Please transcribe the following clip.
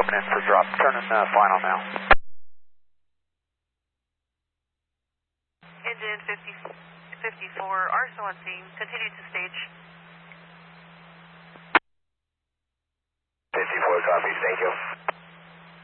opening for drop. Turning final now. Engine 54, RSO on scene. Continue to stage. 54 copies, thank you.